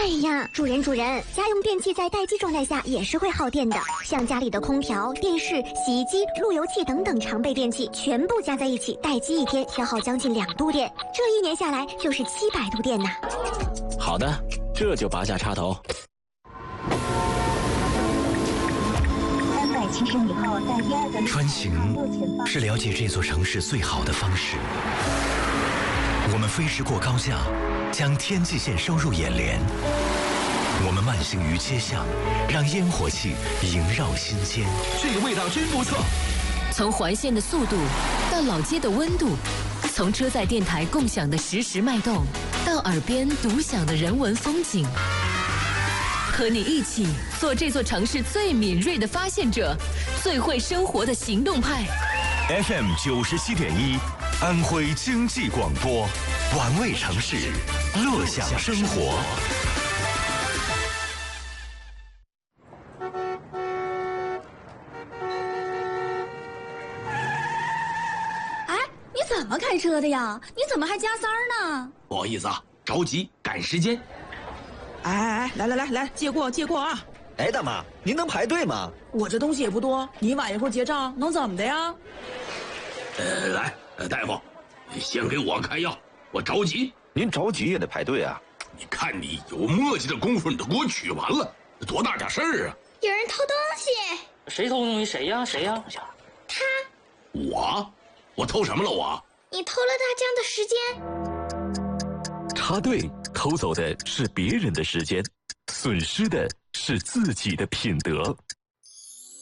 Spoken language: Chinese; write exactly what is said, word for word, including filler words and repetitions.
哎呀，主人主人，家用电器在待机状态下也是会耗电的，像家里的空调、电视、洗衣机、路由器等等常备电器，全部加在一起，待机一天消耗将近两度电，这一年下来就是七百度电呢。 好的，这就拔下插头。 三百七十米后，在第二个穿行是了解这座城市最好的方式。我们飞驰过高架，将天际线收入眼帘。我们慢行于街巷，让烟火气萦绕心间。 这个味道真不错。 从环线的速度到老街的温度，从车载电台共享的实时脉动，到耳边独享的人文风景。和你一起做这座城市最敏锐的发现者，最会生活的行动派。 F M 九十七点一，安徽经济广播，玩味城市，乐享生活。 哎，你怎么开车的呀？你怎么还加塞儿呢？ 不好意思啊，着急赶时间。 哎哎哎，来来来来，借过借过啊！ 哎，大妈，您能排队吗？ 我这东西也不多，你晚一会儿结账能怎么的呀？ 呃，来，呃，大夫，先给我开药，我着急。 您着急也得排队啊！ 你看你有磨叽的功夫，你都给我取完了，多大点事儿啊！ 有人偷东西！ 谁偷东西？谁呀？谁呀？ 他， 我，我偷什么了我？ 你偷了大江的时间。 插队偷走的是别人的时间，损失的是自己的品德。